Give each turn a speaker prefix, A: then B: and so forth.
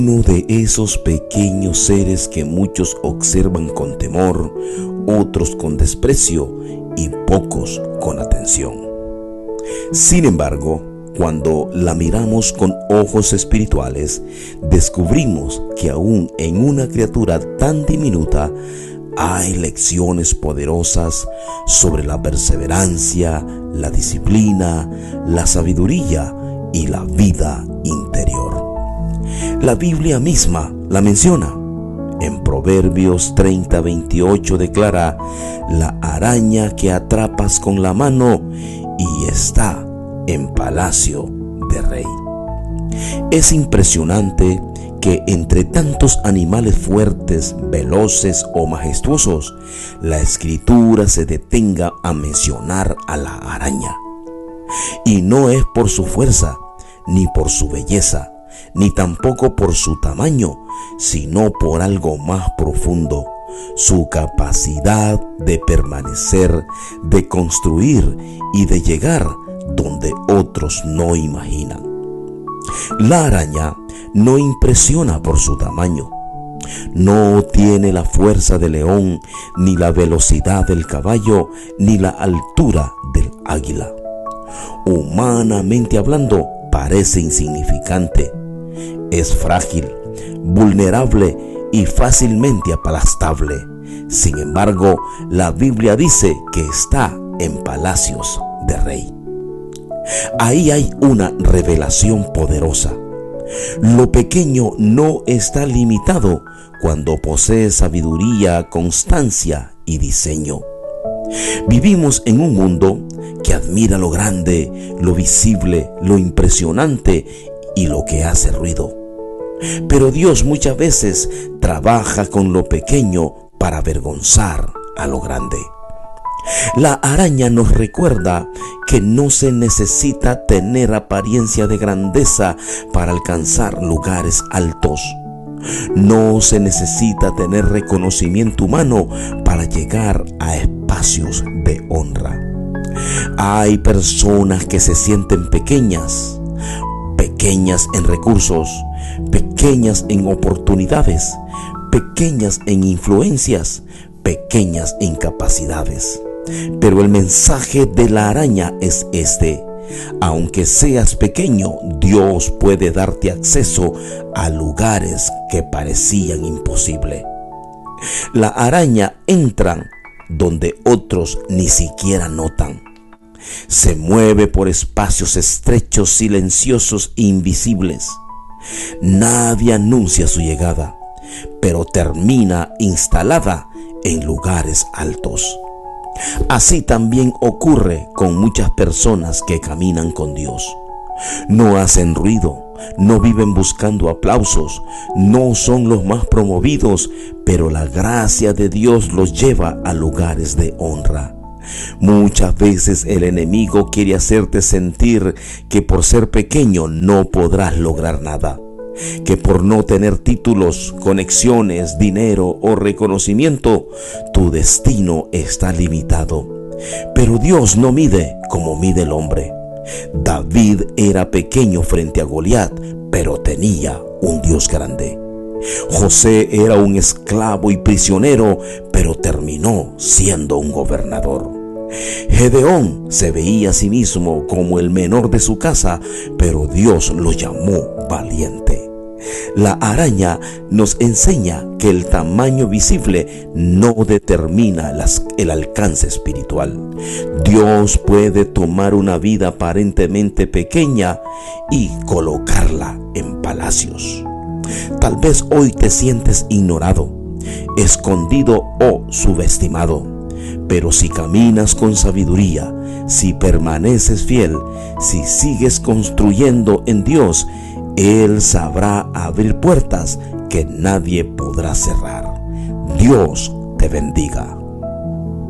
A: Uno de esos pequeños seres que muchos observan con temor, otros con desprecio y pocos con atención. Sin embargo, cuando la miramos con ojos espirituales, descubrimos que aún en una criatura tan diminuta hay lecciones poderosas sobre la perseverancia, la disciplina, la sabiduría y la vida interior. La Biblia misma la menciona. En Proverbios 30:28 declara: la araña que atrapas con la mano y está en palacio de rey. Es impresionante que entre tantos animales fuertes, veloces o majestuosos, la Escritura se detenga a mencionar a la araña. Y no es por su fuerza, ni por su belleza, ni tampoco por su tamaño, sino por algo más profundo: su capacidad de permanecer, de construir y de llegar donde otros no imaginan. La araña no impresiona por su tamaño. No tiene la fuerza del león, ni la velocidad del caballo, ni la altura del águila. Humanamente hablando, parece insignificante. Es frágil, vulnerable y fácilmente aplastable. Sin embargo, la Biblia dice que está en palacios de rey. Ahí hay una revelación poderosa. Lo pequeño no está limitado cuando posee sabiduría, constancia y diseño. Vivimos en un mundo que admira lo grande, lo visible, lo impresionante y lo que hace ruido. Pero Dios muchas veces trabaja con lo pequeño para avergonzar a lo grande. La araña nos recuerda que no se necesita tener apariencia de grandeza para alcanzar lugares altos. No se necesita tener reconocimiento humano para llegar a espacios de honra. Hay personas que se sienten pequeñas en recursos, pequeñas en oportunidades, pequeñas en influencias, pequeñas en capacidades. Pero el mensaje de la araña es este: aunque seas pequeño, Dios puede darte acceso a lugares que parecían imposibles. La araña entra donde otros ni siquiera notan. Se mueve por espacios estrechos, silenciosos e invisibles. Nadie anuncia su llegada, pero termina instalada en lugares altos. Así también ocurre con muchas personas que caminan con Dios. No hacen ruido, no viven buscando aplausos, no son los más promovidos, pero la gracia de Dios los lleva a lugares de honra. Muchas veces el enemigo quiere hacerte sentir que por ser pequeño no podrás lograr nada, que por no tener títulos, conexiones, dinero o reconocimiento, tu destino está limitado. Pero Dios no mide como mide el hombre. David era pequeño frente a Goliat, pero tenía un Dios grande. José era un esclavo y prisionero, pero terminó siendo un gobernador. Gedeón se veía a sí mismo como el menor de su casa, pero Dios lo llamó valiente. La araña nos enseña que el tamaño visible no determina el alcance espiritual. Dios puede tomar una vida aparentemente pequeña y colocarla en palacios. Tal vez hoy te sientes ignorado, escondido o subestimado. Pero si caminas con sabiduría, si permaneces fiel, si sigues construyendo en Dios, Él sabrá abrir puertas que nadie podrá cerrar. Dios te bendiga.